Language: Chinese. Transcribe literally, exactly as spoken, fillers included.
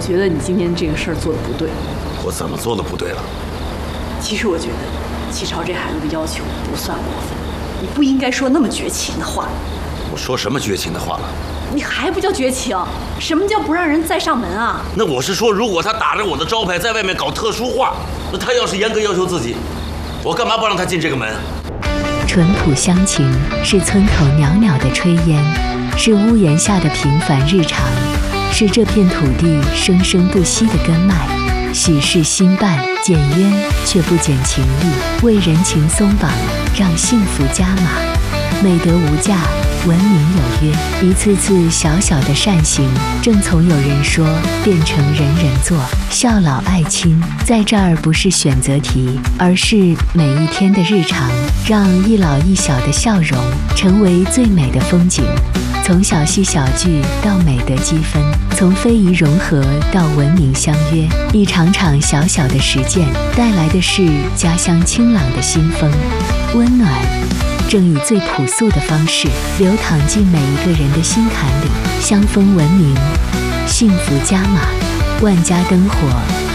觉得你今天这个事儿做的不对。 我怎么做的不对了？ 其实我觉得启超这孩子的要求不算过分，你不应该说那么绝情的话。 我说什么绝情的话了？ 你还不叫绝情？什么叫不让人再上门啊？ 那我是说，如果他打着我的招牌在外面搞特殊化，那他要是严格要求自己，我干嘛不让他进这个门？ 淳朴乡情是村口袅袅的炊烟，是屋檐下的平凡日常，是这片土地生生不息的根脉。许是心伴，减冤却不减情力，为人情松绑，让幸福加码。美德无价，文明有约，一次次小小的善行，正从有人说变成人人做。孝老爱亲在这儿不是选择题，而是每一天的日常，让一老一小的笑容成为最美的风景。从小戏小剧到美德积分，从非遗融合到文明相约，一场场小小的实践带来的是家乡清朗的新风。温暖正以最朴素的方式流淌进每一个人的心坎里，香风文明，幸福加码，万家灯火